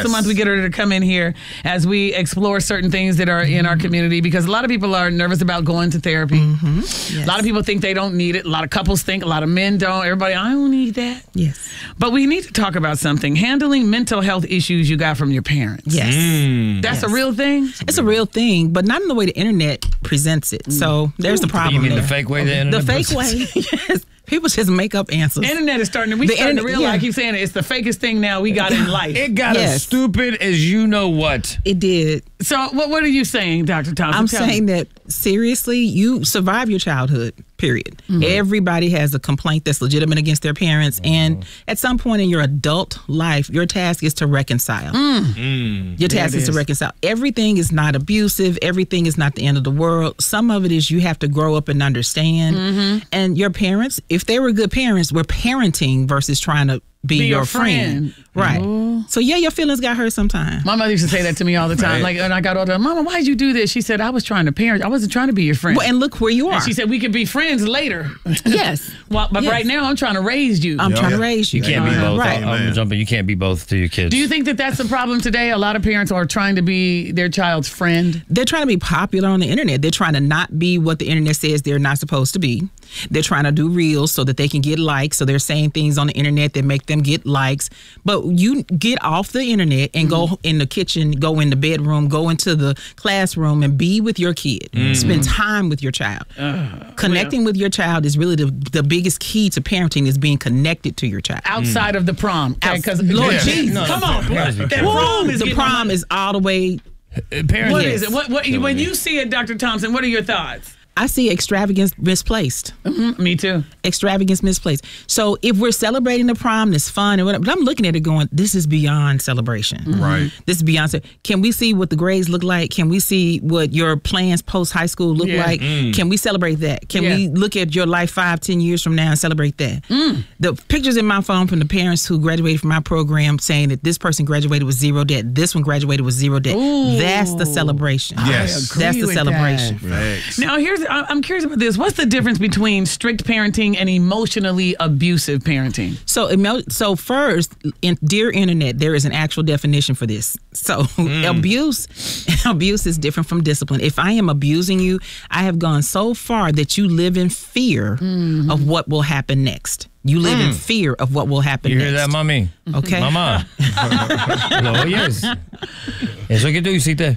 once a month we get her to come in here as we explore certain things that are in our community, because a lot of people are nervous about going to therapy. Yes. A lot of people think they don't need it. A lot of couples think. A lot of men don't. Everybody, I don't need that. Yes. But we need to talk about something. Handling mental health issues you got from your parents. Yes. That's a real thing? It's a real thing, but not in the way the internet presents it. So there's the problem. You mean there. the fake way the internet The fake presents way, yes. People just make up answers. Internet is starting to realize, I keep saying it's the fakest thing now we got in life. It got as stupid as you know what. It did. So what are you saying, Dr. Thompson? I'm saying that seriously, you survive your childhood, period. Everybody has a complaint that's legitimate against their parents. And at some point in your adult life, your task is to reconcile. Your task is to reconcile. Everything is not abusive. Everything is not the end of the world. Some of it is you have to grow up and understand. And your parents, if they were good parents, were parenting versus trying to be your friend. Right. So yeah, your feelings got hurt sometimes. My mother used to say that to me all the time. Like, and I got older, Mama, why'd you do this? She said, I was trying to parent. I wasn't trying to be your friend. Well, and look where you are. And she said, we could be friends later. Yes. Well, but right now, I'm trying to raise you. I'm trying to raise you. You can't be both. Right. I'm jumping. You can't be both to your kids. Do you think that that's the problem today? A lot of parents are trying to be their child's friend. They're trying to be popular on the internet. They're trying to not be what the internet says they're not supposed to be. They're trying to do reels so that they can get likes. So they're saying things on the internet that make them get likes. But you get off the internet and go in the kitchen, go in the bedroom, go into the classroom and be with your kid. Spend time with your child. Connecting with your child is really the biggest key to parenting, is being connected to your child. Outside of the prom. Because Lord Jesus, come on. The prom is all the way. Parents, What is it? What when you see it, Dr. Thompson, what are your thoughts? I see extravagance misplaced. Me too. Extravagance misplaced. So if we're celebrating the prom, it's fun and whatever, but I'm looking at it going, this is beyond celebration. Right. This is beyond. Can we see what the grades look like? Can we see what your plans post high school look like? Can we celebrate that? Can we look at your life 5-10 years from now and celebrate that? The pictures in my phone from the parents who graduated from my program saying that this person graduated with zero debt, this one graduated with zero debt. That's the celebration. Yes. That's the celebration. Now, I'm curious about this. What's the difference between strict parenting and emotionally abusive parenting? So first, dear internet, there is an actual definition for this. So abuse is different from discipline. If I am abusing you, I have gone so far that you live in fear of what will happen next. You live in fear of what will happen next. You hear that, mommy? Okay. Mamá. No, yes. Eso que tú hiciste.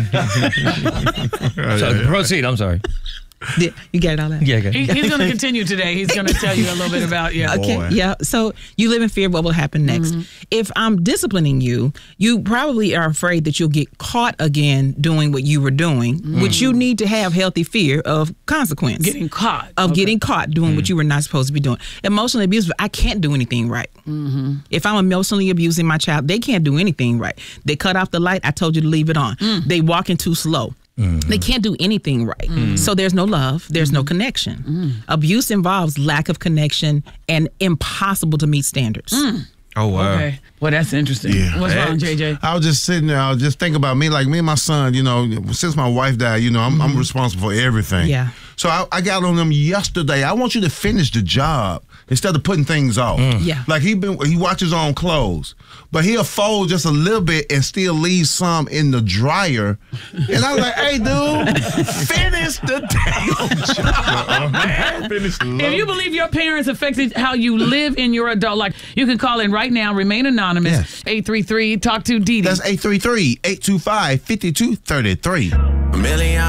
So, proceed, I'm sorry. You get it all that? Yeah, okay. He's going to continue today. He's going to tell you a little bit about, Okay, Boy. yeah. So you live in fear of what will happen next. If I'm disciplining you, you probably are afraid that you'll get caught again doing what you were doing, which you need to have healthy fear of consequence. Getting caught. Getting caught doing what you were not supposed to be doing. Emotionally abusive, I can't do anything right. If I'm emotionally abusing my child, they can't do anything right. They cut off the light, I told you to leave it on. They walking too slow. They can't do anything right. So there's no love, there's no connection. Abuse involves lack of connection and impossible to meet standards. Oh, wow. Okay. Well, that's interesting. Yeah. What's wrong, JJ? I was just sitting there. I was just thinking about me. Like me and my son, since my wife died, I'm responsible for everything. Yeah. So I got on them yesterday. I want you to finish the job instead of putting things off. Yeah. Like he watches on clothes, but he'll fold just a little bit and still leave some in the dryer. And I was like, hey, dude, finish the damn job, man. If you believe your parents affected how you live in your adult life, you can call in right now. Remain anonymous. Yes. 833 Talk to Dee Dee. That's 833-825-5233.